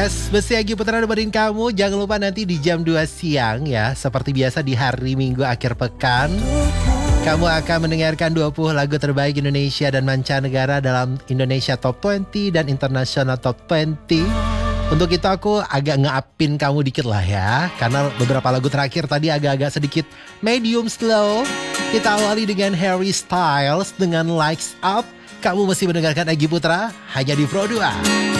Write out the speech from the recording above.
Yes, Besti Agi Putra nemenin kamu. Jangan lupa nanti di jam 2 siang ya, seperti biasa di hari Minggu akhir pekan, kamu akan mendengarkan 20 lagu terbaik Indonesia dan mancanegara dalam Indonesia Top 20 dan International Top 20. Untuk itu aku agak nge-upin kamu dikit lah ya, karena beberapa lagu terakhir tadi agak-agak sedikit medium slow. Kita awali dengan Harry Styles dengan Lights Up. Kamu masih mendengarkan Agi Putra hanya di Pro 2.